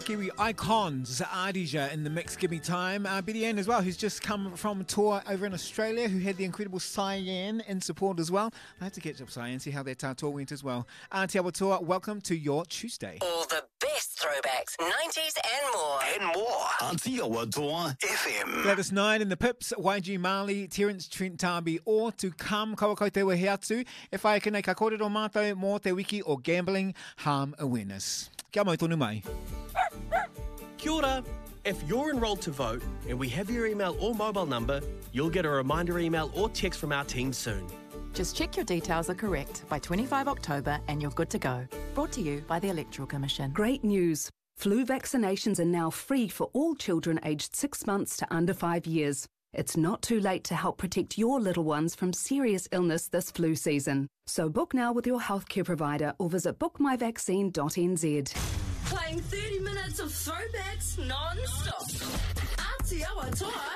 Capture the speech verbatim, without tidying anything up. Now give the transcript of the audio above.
Kiwi icons, Adija in the mix, give me time. Uh, B D N as well, who's just come from a tour over in Australia, who had the incredible Cyan in support as well. I had to catch up Cyan, see how their uh, tour went as well. Uh, Te Awa Toa, welcome to your Tuesday. All the best throwbacks, nineties and more. And more on Te Awa Toa F M. Gladys Knight in the Pips, Y G Marley, Terence Trent D'Arby, all to come. Kawa kau te wehe atu. E whae kene ka kōrero mātou mō te wiki o Gambling Harm Awareness. Kia mau tonu mai. Kia ora. If you're enrolled to vote and we have your email or mobile number, you'll get a reminder email or text from our team soon. Just check your details are correct by twenty-fifth of October and you're good to go. Brought to you by the Electoral Commission. Great news. Flu vaccinations are now free for all children aged six months to under five years. It's not too late to help protect your little ones from serious illness this flu season. So book now with your healthcare provider or visit book my vaccine dot n z. Playing thirty minutes of throwbacks non-stop. Te Awa Toa